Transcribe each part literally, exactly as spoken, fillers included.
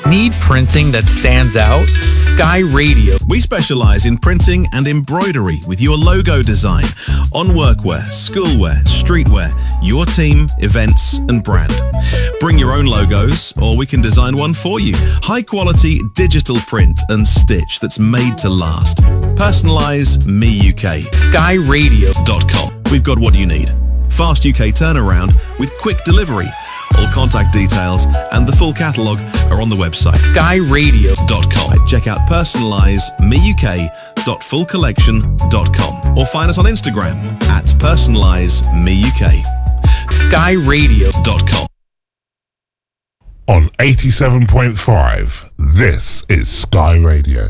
Need printing that stands out? Sky Radio. We specialize in printing and embroidery with your logo design on workwear, schoolwear, streetwear, your team, events, and brand. Bring your own logos, or we can design one for you. High quality digital print and stitch that's made to last. Personalize Me U K. Sky Radio dot com. We've got what you need. Fast U K turnaround with quick delivery. All contact details and the full catalogue are on the website Sky Radio dot com. Check out personalize me U K dot full collection dot com or find us on Instagram at personalize me U K. Sky Radio dot com. On eighty-seven point five, this is Sky Radio.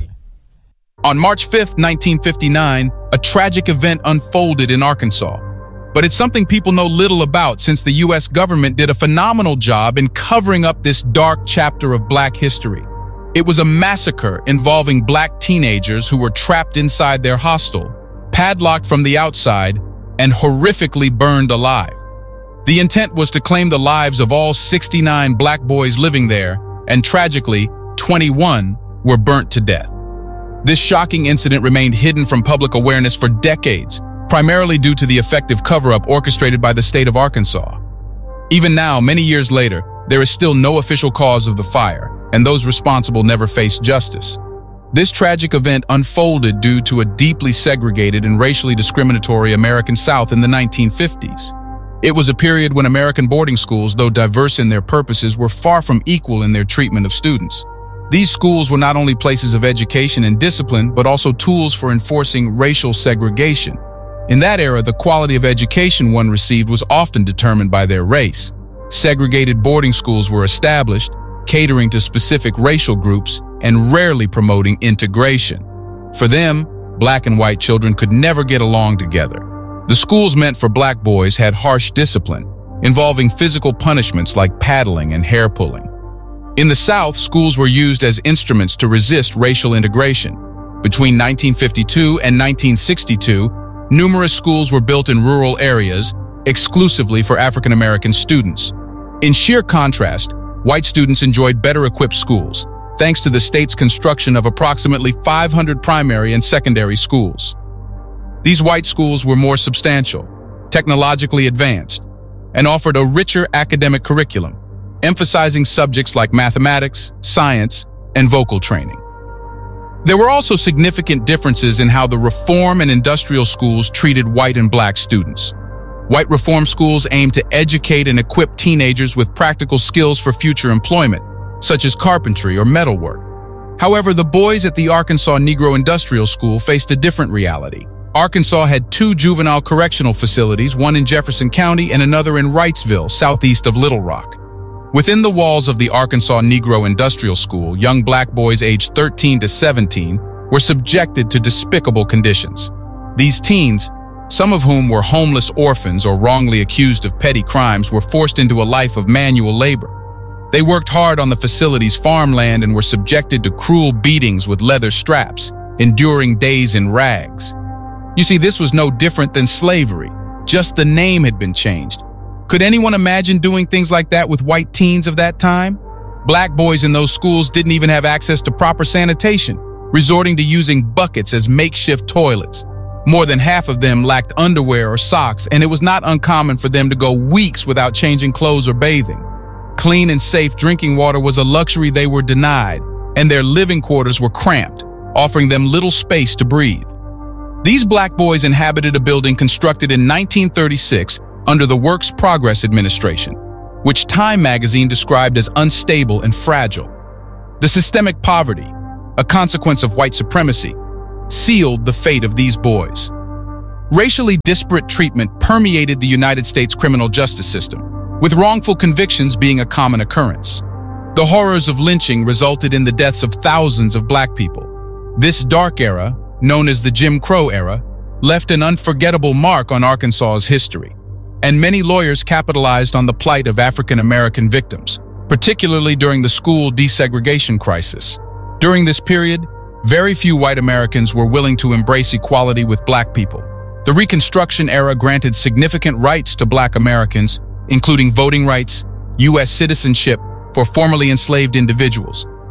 On March fifth, nineteen fifty-nine, a tragic event unfolded in Arkansas. But it's something people know little about, since the U S government did a phenomenal job in covering up this dark chapter of Black history. It was a massacre involving Black teenagers who were trapped inside their hostel, padlocked from the outside, and horrifically burned alive. The intent was to claim the lives of all sixty-nine Black boys living there, and tragically, twenty-one were burnt to death. This shocking incident remained hidden from public awareness for decades, primarily due to the effective cover-up orchestrated by the state of Arkansas. Even now, many years later, there is still no official cause of the fire, and those responsible never faced justice. This tragic event unfolded due to a deeply segregated and racially discriminatory American South in the nineteen fifties. It was a period when American boarding schools, though diverse in their purposes, were far from equal in their treatment of students. These schools were not only places of education and discipline, but also tools for enforcing racial segregation. In that era, the quality of education one received was often determined by their race. Segregated boarding schools were established, catering to specific racial groups and rarely promoting integration. For them, Black and white children could never get along together. The schools meant for Black boys had harsh discipline, involving physical punishments like paddling and hair pulling. In the South, schools were used as instruments to resist racial integration. Between nineteen fifty-two and nineteen sixty-two, numerous schools were built in rural areas, exclusively for African American students. In sheer contrast, white students enjoyed better equipped schools, thanks to the state's construction of approximately five hundred primary and secondary schools. These white schools were more substantial, technologically advanced, and offered a richer academic curriculum, emphasizing subjects like mathematics, science, and vocal training. There were also significant differences in how the reform and industrial schools treated white and Black students. White reform schools aimed to educate and equip teenagers with practical skills for future employment, such as carpentry or metalwork. However, the boys at the Arkansas Negro Industrial School faced a different reality. Arkansas had two juvenile correctional facilities, one in Jefferson County and another in Wrightsville, southeast of Little Rock. Within the walls of the Arkansas Negro Industrial School, young Black boys aged thirteen to seventeen were subjected to despicable conditions. These teens, some of whom were homeless orphans or wrongly accused of petty crimes, were forced into a life of manual labor. They worked hard on the facility's farmland and were subjected to cruel beatings with leather straps, enduring days in rags. You see, this was no different than slavery, just the name had been changed. Could anyone imagine doing things like that with white teens of that time? Black boys in those schools didn't even have access to proper sanitation, resorting to using buckets as makeshift toilets. More than half of them lacked underwear or socks, and it was not uncommon for them to go weeks without changing clothes or bathing. Clean and safe drinking water was a luxury they were denied, and their living quarters were cramped, offering them little space to breathe. These Black boys inhabited a building constructed in nineteen thirty-six under the Works Progress Administration, which Time magazine described as unstable and fragile. The systemic poverty, a consequence of white supremacy, sealed the fate of these boys. Racially disparate treatment permeated the United States criminal justice system, with wrongful convictions being a common occurrence. The horrors of lynching resulted in the deaths of thousands of Black people. This dark era, known as the Jim Crow era, left an unforgettable mark on Arkansas's history, and many lawyers capitalized on the plight of African American victims, particularly during the school desegregation crisis. During this period, very few white Americans were willing to embrace equality with Black people. The Reconstruction era granted significant rights to Black Americans, including voting rights, U S citizenship for formerly enslaved individuals,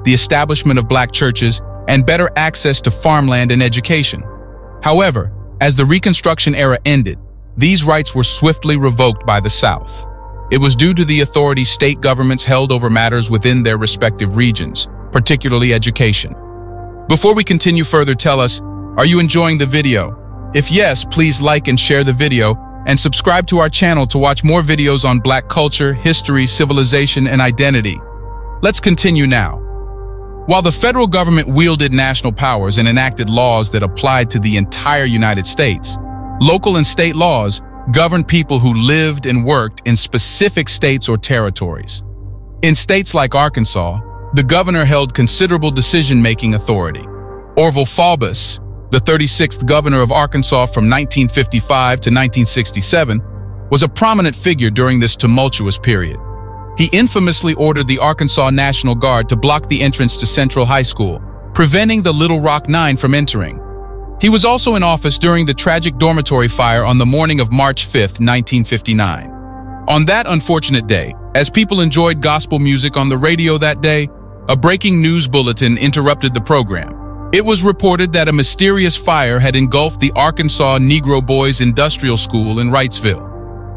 the establishment of black churches, and better access to farmland and education. However, as the Reconstruction era ended, these rights were swiftly revoked by the South. It was due to the authority state governments held over matters within their respective regions, particularly education. Before we continue further, tell us, are you enjoying the video? If yes, please like and share the video, and subscribe to our channel to watch more videos on Black culture, history, civilization, and identity. Let's continue now. While the federal government wielded national powers and enacted laws that applied to the entire United States, local and state laws governed people who lived and worked in specific states or territories. In states like Arkansas, the governor held considerable decision-making authority. Orville Faubus, the thirty-sixth governor of Arkansas from nineteen fifty-five to nineteen sixty-seven, was a prominent figure during this tumultuous period. He infamously ordered the Arkansas National Guard to block the entrance to Central High School, preventing the Little Rock Nine from entering. He was also in office during the tragic dormitory fire on the morning of March fifth, nineteen fifty-nine. On that unfortunate day, as people enjoyed gospel music on the radio that day, a breaking news bulletin interrupted the program. It was reported that a mysterious fire had engulfed the Arkansas Negro Boys Industrial School in Wrightsville.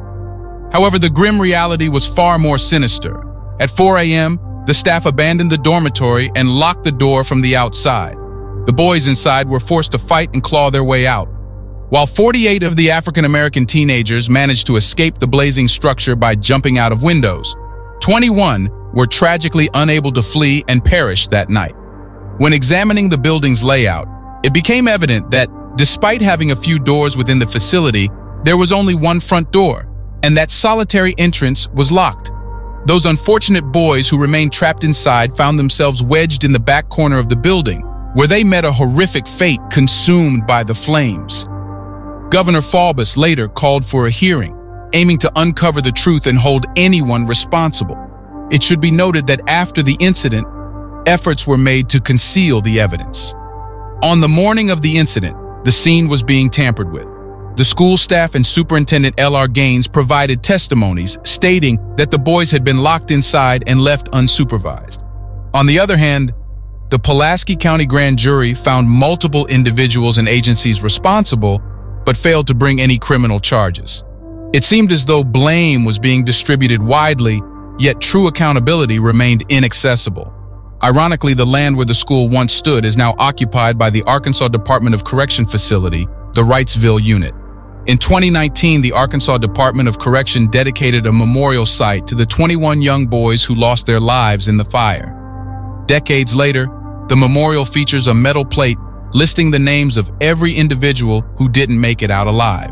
However, the grim reality was far more sinister. At four A M, the staff abandoned the dormitory and locked the door from the outside. The boys inside were forced to fight and claw their way out. While forty-eight of the African-American teenagers managed to escape the blazing structure by jumping out of windows, twenty-one were tragically unable to flee and perished that night. When examining the building's layout, it became evident that, despite having a few doors within the facility, there was only one front door, and that solitary entrance was locked. Those unfortunate boys who remained trapped inside found themselves wedged in the back corner of the building, where they met a horrific fate, consumed by the flames. Governor Faubus later called for a hearing, aiming to uncover the truth and hold anyone responsible. It should be noted that after the incident, efforts were made to conceal the evidence. On the morning of the incident, the scene was being tampered with. The school staff and Superintendent L R Gaines provided testimonies stating that the boys had been locked inside and left unsupervised. On the other hand, the Pulaski County Grand Jury found multiple individuals and agencies responsible, but failed to bring any criminal charges. It seemed as though blame was being distributed widely, yet true accountability remained inaccessible. Ironically, the land where the school once stood is now occupied by the Arkansas Department of Correction facility, the Wrightsville Unit. In twenty nineteen, the Arkansas Department of Correction dedicated a memorial site to the twenty-one young boys who lost their lives in the fire. Decades later, the memorial features a metal plate listing the names of every individual who didn't make it out alive.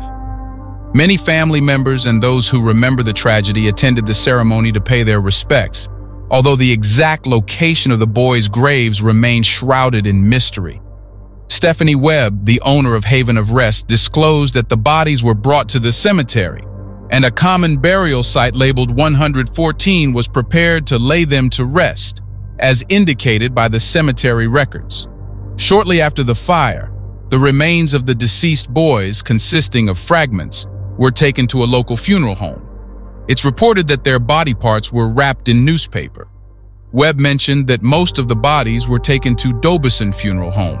Many family members and those who remember the tragedy attended the ceremony to pay their respects, although the exact location of the boys' graves remained shrouded in mystery. Stephanie Webb, the owner of Haven of Rest, disclosed that the bodies were brought to the cemetery, and a common burial site labeled one hundred fourteen was prepared to lay them to rest, as indicated by the cemetery records. Shortly after the fire, the remains of the deceased boys, consisting of fragments, were taken to a local funeral home. It's reported that their body parts were wrapped in newspaper. Webb mentioned that most of the bodies were taken to Dobison Funeral Home.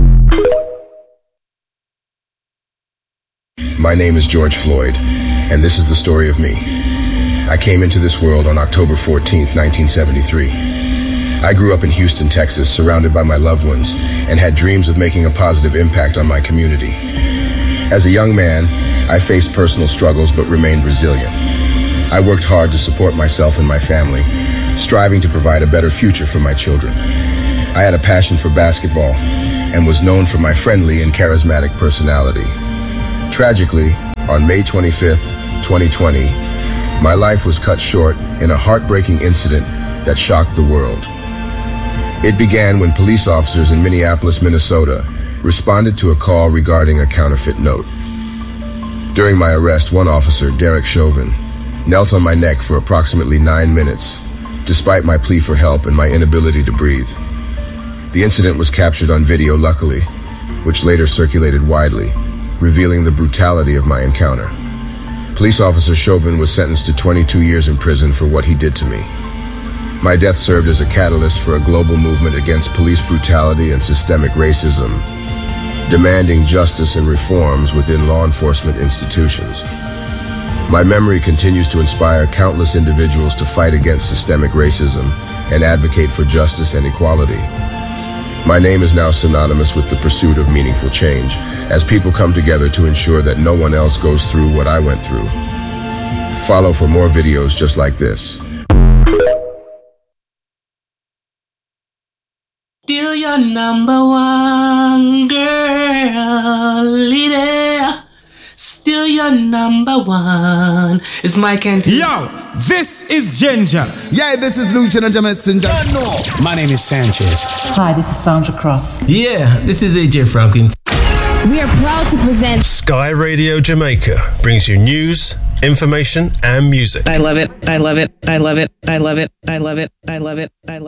My name is George Floyd, and this is the story of me. I came into this world on October fourteenth, nineteen seventy-three. I grew up in Houston, Texas, surrounded by my loved ones, and had dreams of making a positive impact on my community. As a young man, I faced personal struggles but remained resilient. I worked hard to support myself and my family, striving to provide a better future for my children. I had a passion for basketball and was known for my friendly and charismatic personality. Tragically, on May twenty-fifth, twenty twenty, my life was cut short in a heartbreaking incident that shocked the world. It began when police officers in Minneapolis, Minnesota, responded to a call regarding a counterfeit note. During my arrest, one officer, Derek Chauvin, knelt on my neck for approximately nine minutes, despite my plea for help and my inability to breathe. The incident was captured on video, luckily, which later circulated widely, revealing the brutality of my encounter. Police officer Chauvin was sentenced to twenty-two years in prison for what he did to me. My death served as a catalyst for a global movement against police brutality and systemic racism, demanding justice and reforms within law enforcement institutions. My memory continues to inspire countless individuals to fight against systemic racism and advocate for justice and equality. My name is now synonymous with the pursuit of meaningful change, as people come together to ensure that no one else goes through what I went through. Follow for more videos just like this. Still your number one girl, lady. Still your number one. It's Mike and T. Yo, this is Ginger. Yeah, this is Lieutenant Messenger. My name is Sanchez. Hi, this is Sandra Cross. Yeah, this is A J Franklin. We are proud to present Sky Radio Jamaica brings you news, information, and music. I love it. I love it. I love it. I love it. I love it. I love it. I love it.